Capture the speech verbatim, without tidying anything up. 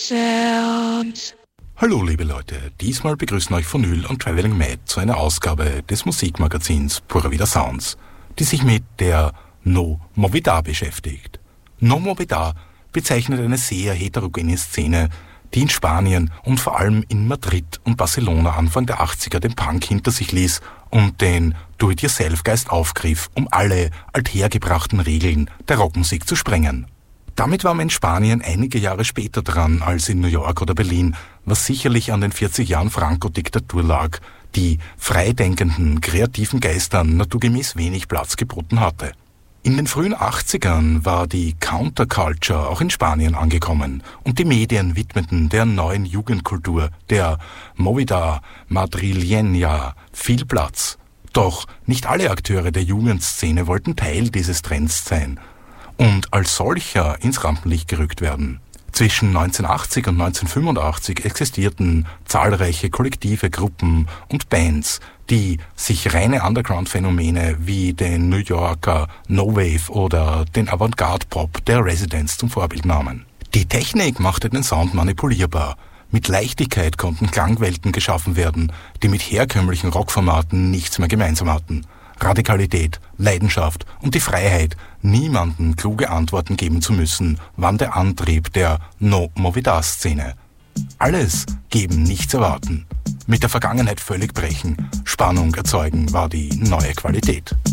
Sounds. Hallo liebe Leute, diesmal begrüßen euch Vinyl und Traveling Mad zu einer Ausgabe des Musikmagazins Pura Vida Sounds, die sich mit der No Movidad beschäftigt. No Movidad bezeichnet eine sehr heterogene Szene, die in Spanien und vor allem in Madrid und Barcelona Anfang der achtziger den Punk hinter sich ließ und den Do-it-yourself-Geist aufgriff, um alle althergebrachten Regeln der Rockmusik zu sprengen. Damit war man in Spanien einige Jahre später dran als in New York oder Berlin, was sicherlich an den vierzig Jahren Franco-Diktatur lag, die freidenkenden, kreativen Geistern naturgemäß wenig Platz geboten hatte. In den frühen achtzigern war die Counterculture auch in Spanien angekommen und die Medien widmeten der neuen Jugendkultur, der Movida Madrileña, viel Platz. Doch nicht alle Akteure der Jugendszene wollten Teil dieses Trends sein und als solcher ins Rampenlicht gerückt werden. Zwischen neunzehnhundertachtzig und neunzehnhundertfünfundachtzig existierten zahlreiche Kollektive, Gruppen und Bands, die sich reine Underground-Phänomene wie den New Yorker No Wave oder den Avantgarde-Pop der Residents zum Vorbild nahmen. Die Technik machte den Sound manipulierbar. Mit Leichtigkeit konnten Klangwelten geschaffen werden, die mit herkömmlichen Rockformaten nichts mehr gemeinsam hatten. Radikalität, Leidenschaft und die Freiheit, niemandem kluge Antworten geben zu müssen, waren der Antrieb der No Movidad-Szene. Alles geben, nichts erwarten. Mit der Vergangenheit völlig brechen, Spannung erzeugen war die neue Qualität.